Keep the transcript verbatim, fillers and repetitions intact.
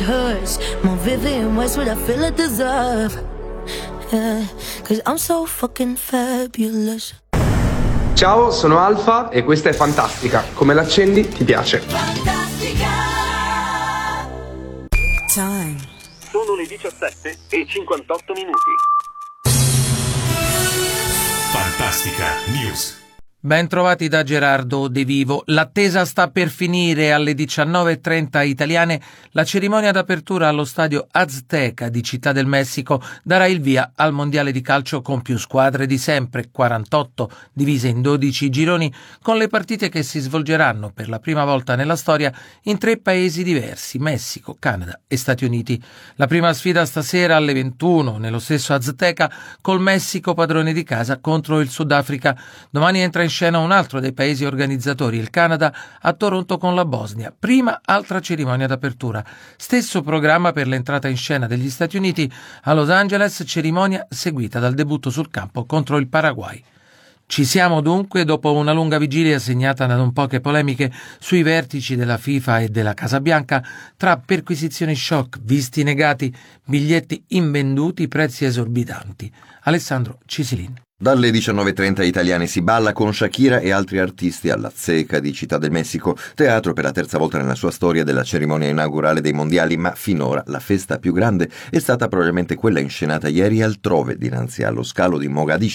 Hers, more Vivian Westwood, I feel I deserve. Yeah, cause I'm so fucking fabulous. Ciao, sono Alfa e questa è Fantastica. Come l'accendi ti piace. Fantastica. Time. Sono le diciassette e cinquantotto minuti. Fantastica News. Ben trovati da Gerardo De Vivo. L'attesa sta per finire. Alle diciannove e trenta italiane la cerimonia d'apertura allo stadio Azteca di Città del Messico darà il via al mondiale di calcio con più squadre di sempre, quarantotto divise in dodici gironi, con le partite che si svolgeranno per la prima volta nella storia in tre paesi diversi, Messico, Canada e Stati Uniti. La prima sfida stasera alle ventuno nello stesso Azteca col Messico padrone di casa contro il Sudafrica. Domani entra in scena un altro dei paesi organizzatori, il Canada, a Toronto con la Bosnia. Prima altra cerimonia d'apertura. Stesso programma per l'entrata in scena degli Stati Uniti a Los Angeles, cerimonia seguita dal debutto sul campo contro il Paraguay. Ci siamo dunque dopo una lunga vigilia segnata da non poche polemiche sui vertici della FIFA e della Casa Bianca, tra perquisizioni shock, visti negati, biglietti invenduti, prezzi esorbitanti. Alessandro Cisilin. Dalle diciannove e trenta italiane si balla con Shakira e altri artisti all'Azteca di Città del Messico, teatro per la terza volta nella sua storia della cerimonia inaugurale dei mondiali, ma finora la festa più grande è stata probabilmente quella inscenata ieri altrove, dinanzi allo scalo di Mogadiscio,